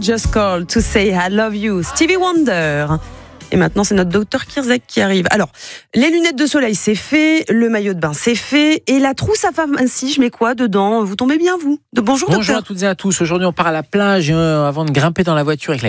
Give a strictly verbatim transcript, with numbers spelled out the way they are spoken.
just called to say I love you. Stevie Wonder. Et maintenant, c'est notre docteur Kirzek qui arrive. Alors, les lunettes de soleil, c'est fait. Le maillot de bain, c'est fait. Et la trousse à femme, ainsi, je mets quoi dedans? Vous tombez bien, vous? De bonjour, Bonjour docteur. à toutes et à tous. Aujourd'hui, on part à la plage euh, avant de grimper dans la voiture avec la